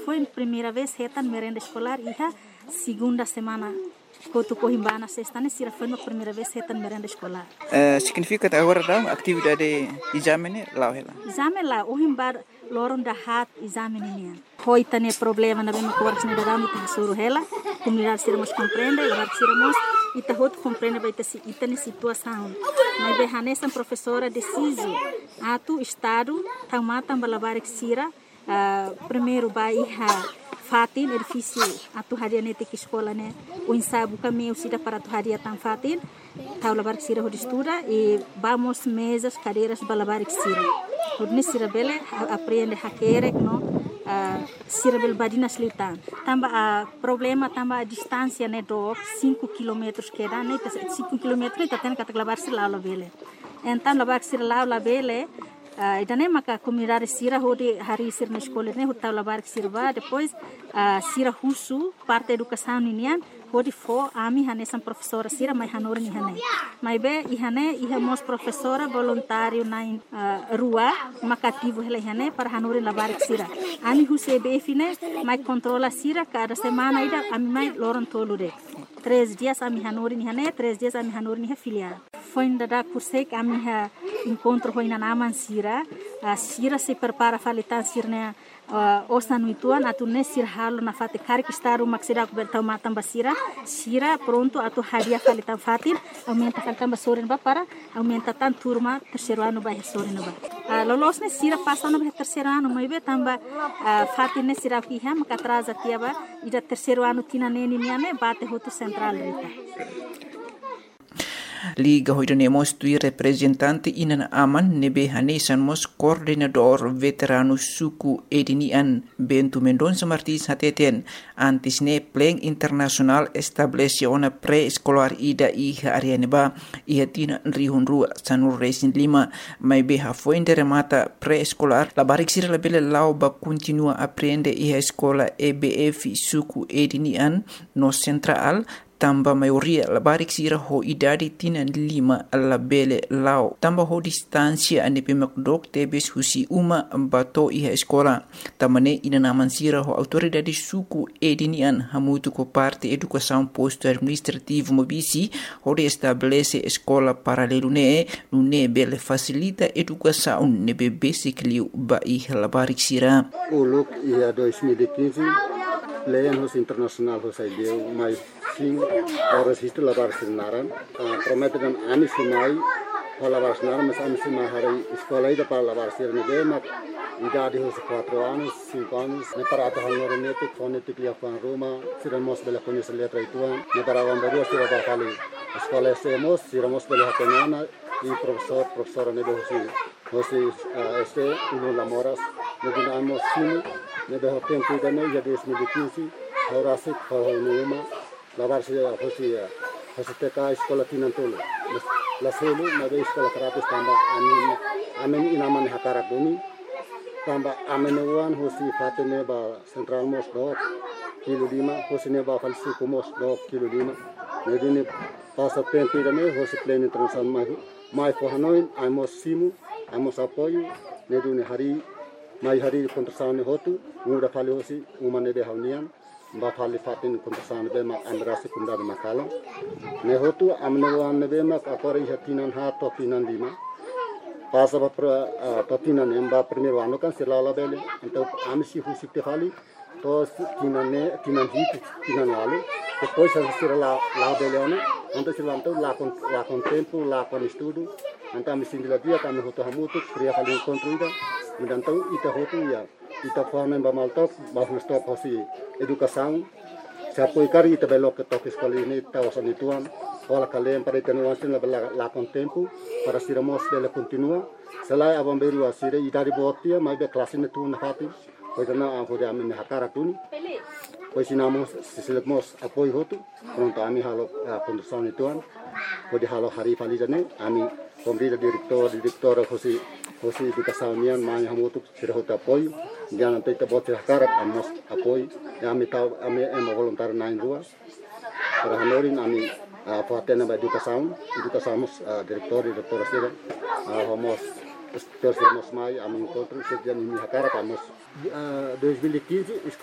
foi a primeira vez retan merenda escolar e a segunda semana quando corrimba na sexta né sira foi a primeira vez retan merenda escolar. Significa que agora dá atividade exame lá ela. Exame lá o himbar loron da hat exame nian. Foi tane problema na bem coras ne da mita suru ela, comunidade siramos compreende, agora siramos ita hot compreende vai ter itane situação. Mas be hanessa professora deciso atu estado tamata balabar sira primeiro vai fatin edifício atu hadia nete que escola né o ensaio caminho sida para atu hadia tam fatin tau labar sira hod estuda e vamos mesas cadeiras balabar sira hod ne sira bele aprende hakere no sira bel badina slitan tamba problema tamba a distância né do 5 km que dá né 5 km tá tendo que labar sira lá bele então labar sira lá bele idane maka comunidade sira hodi hari sir na escola né hota labar sirva depois sira husu parte educação ninian hodi fo ami hanesan professora sira mai hanor ni hane mai be ihane ihamos professora voluntário na rua makativo hele hane para hanor labar sira ami huse be fine mai controla sira cada semana ida ami mai loron tolure 3 dias ami hanor ni hane 3 dias ami hanor ni filial foi ainda cursei que a minha encontro foi na naman sira sira se prepara falitan sirne osa nuituan atu ne sir halo na fate kari kistaru maksida ku bertau matam basira sira pronto atu hadia falitan fatin aumenta faltan basorin ba para aumenta tan turma terceiro ano ba sorin ba lolos ne sira passa no terceiro ano mai be tamba fatin ne sira ki ha maka atrasa tiaba ida terceiro ano tina neni ne bate hotu central rita Liga hoidonemos tui representante inan aman nebe hanesan mos coordenador veterano suku edinian Bento Mendonça Martins hateten antes ne pleng internasional establece ona pre-escolar ida iha arianeba iha tina rihun rua sanur resin lima mai beha foinde remata pre-escolar la barik sira la bele lau ba continua aprende iha escola EBF suku edinian no central tamba maioria la barik sira ho idadi tina lima la bele lao tamba ho distancia ane pemakdok tebes husi uma bato iha escola tamane ina naman sira ho autoridade suku edinian hamutu ko parte educação posto administrativo mobisi ho de estabelece escola paralelo ne nune bele facilita educação ne basic liu ba iha la barik sira uluk ia 2015 Leyan hos internasional hos ideu mais sim horas isto lavar sinaran prometem ani sinai lavar sinaran mas ani sinai hari escola ida para lavar sirne de idade hos 4 anos 5 anos ne para ata hanor nete fonetic lia fan Roma siramos bela conhece letra ituan ne para vambaru sira ba kali escola siramos bela hatenana e professora ne hosi este uno lamoras ne dinamos sim ne de tempo da ne ya 2015 ora se uma lavar se hosi teka escola tinantolo la selu na de escola karate tamba amen inaman hakara duni tamba amen wan hosi fatene ba central mos do kilo lima hosi ne ba falsi kumos do kilo lima ne dini passa tempo da ne hosi pleno internacional mai for hanoi amos simu amos apoio ne duni mai hari kontrasane hotu muda fali hosi umane de haunian ba fali fatin kontrasane be ma andrase kunda de makalo ne hotu amne wan ne be ma akore hatinan ha to tinan lima pasa ba to tinan emba primeiro ano kan silala bele então amsi husi te fali to tinan hit tinan wale depois sira la bele ano então silanto la con tempo la con estudo então amsi dia kami hotu hamutu kriya fali kontrida então ita hotu ya ita forma ba maltok ba stop hosi educação se apoio cari ita belo que toque escola ini ta osan ituan ola kalem para ita no anten la con tempo para siramos bela continua sela abamberu asire ita ribotia mai be classe ne tu na hati pois na hoja amen hakara tuni pois sinamos sisilemos apoio hotu pronto ami halo condução ituan pode halo hari falijane ami komrida direktor hosi educação nian mai hamutu sira hota apoio jangan tita bote hakarat amos apoio ami voluntário na rua para hanorin ami fatena ba educação direktor sira homos terus mai ami encontro sejak ini hakarat amos 2015